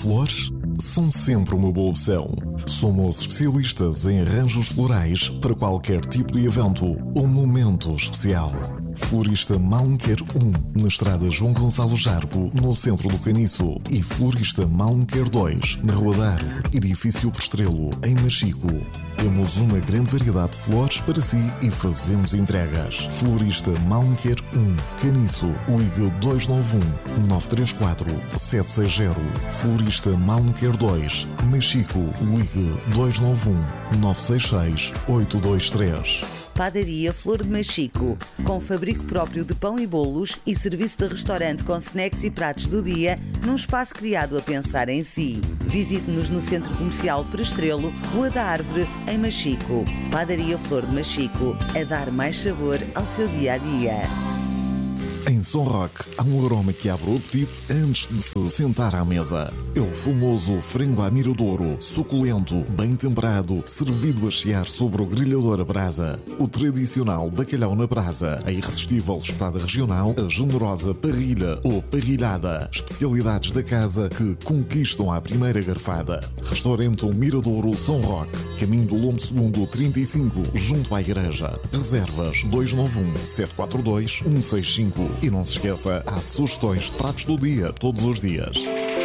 Flores são sempre uma boa opção. Somos especialistas em arranjos florais para qualquer tipo de evento ou momento especial. Florista Malmequer 1, na estrada João Gonçalo Jargo, no centro do Caniço, e Florista Malmequer 2, na Rua da Árvore, edifício Postrelo, em Machico. Temos uma grande variedade de flores para si e fazemos entregas. Florista Malmequer 1, Caniço, ligue 291 934 760. Florista Malmequer 2, Machico, ligue 291 966 823. Padaria Flor de Machico, com fabrico próprio de pão e bolos e serviço de restaurante com snacks e pratos do dia, num espaço criado a pensar em si. Visite-nos no Centro Comercial Postrelo, Rua da Árvore, em Machico. Padaria Flor de Machico, a dar mais sabor ao seu dia-a-dia. Em São Roque, há um aroma que abre o apetite antes de se sentar à mesa. É o famoso frango à miradouro, suculento, bem temperado, servido a chiar sobre o grelhador a brasa. O tradicional bacalhau na brasa, a irresistível espetada regional, a generosa parrilha ou parrilhada. Especialidades da casa que conquistam à primeira garfada. Restaurante Miradouro São Roque, caminho do Lombo II 35, junto à igreja. Reservas 291 742 165. E não se esqueça, há sugestões de pratos do dia, todos os dias.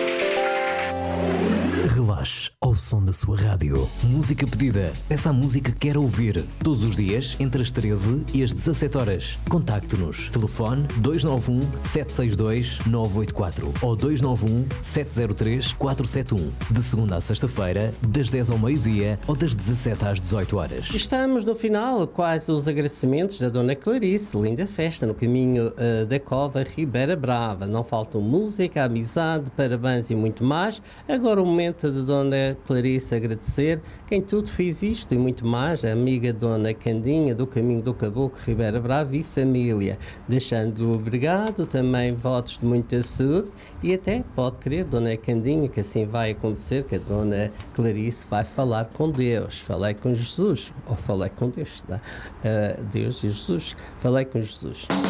Relaxe ao som da sua rádio. Música pedida. Essa música que quer ouvir. Todos os dias, entre as 13 e as 17 horas. Contacte-nos. Telefone 291 762 984 ou 291 703 471. De segunda a sexta-feira, das 10 ao meio-dia ou das 17 às 18 horas. Estamos no final, quase os agradecimentos da Dona Clarice. Linda festa no caminho da Cova Ribeira Brava. Não faltam música, amizade, parabéns e muito mais. Agora o momento de Dona Clarice agradecer quem tudo fez isto e muito mais, a amiga Dona Candinha do Caminho do Caboclo, Ribeira Brava e família, deixando-lhe obrigado, também votos de muita saúde e até pode crer, Dona Candinha, que assim vai acontecer, que a Dona Clarice vai falar com Deus. Falei com Jesus, ou falei com Deus, tá? Deus e Jesus, falei com Jesus.